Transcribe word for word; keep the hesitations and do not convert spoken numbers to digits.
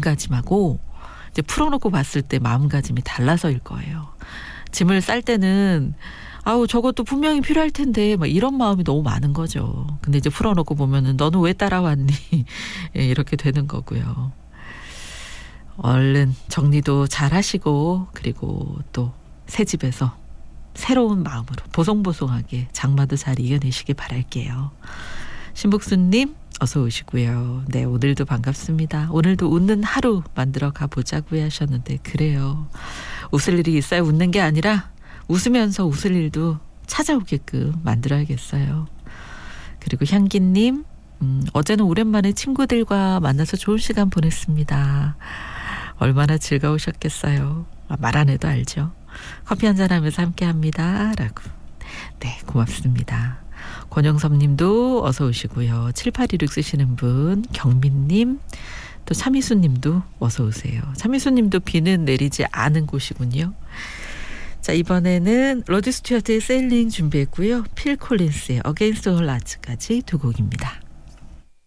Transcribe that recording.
마음가짐하고 이제 풀어놓고 봤을 때 마음가짐이 달라서일 거예요. 짐을 쌀 때는 아우 저것도 분명히 필요할 텐데 막 이런 마음이 너무 많은 거죠. 근데 이제 풀어놓고 보면은 너는 왜 따라왔니? 예, 이렇게 되는 거고요. 얼른 정리도 잘 하시고 그리고 또 새 집에서 새로운 마음으로 보송보송하게 장마도 잘 이겨내시길 바랄게요. 신복수님 어서 오시고요. 네, 오늘도 반갑습니다. 오늘도 웃는 하루 만들어 가보자고 하셨는데 그래요. 웃을 일이 있어야 웃는 게 아니라 웃으면서 웃을 일도 찾아오게끔 만들어야겠어요. 그리고 향기님 음, 어제는 오랜만에 친구들과 만나서 좋은 시간 보냈습니다. 얼마나 즐거우셨겠어요. 아, 말 안 해도 알죠. 커피 한잔 하면서 함께합니다 라고. 네, 고맙습니다. 권영섭님도 어서 오시고요. 칠팔이육 쓰시는 분 경민님 또 차미수님도 어서 오세요. 차미수님도 비는 내리지 않은 곳이군요. 자, 이번에는 로드 스튜어트의 세일링 준비했고요. 필 콜린스의 어게인스트 올 아츠까지 두 곡입니다.